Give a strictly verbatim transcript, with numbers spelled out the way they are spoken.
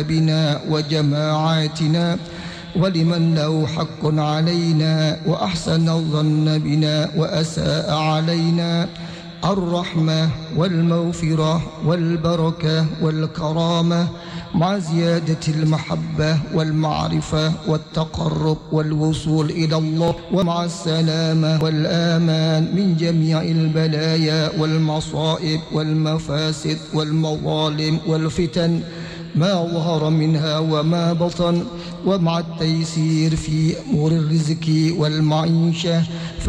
بنا وجماعاتنا، ولمن له حق علينا وأحسن الظن بنا وأساء علينا الرحمة والمغفرة والبركة والكرامة، مع زيادة المحبة والمعرفة والتقرب والوصول إلى الله، ومع السلامة والآمان من جميع البلايا والمصائب والمفاسد والمظالم والفتن ما ظهر منها وما بطن، ومع التيسير في أمور الرزق والمعيشة.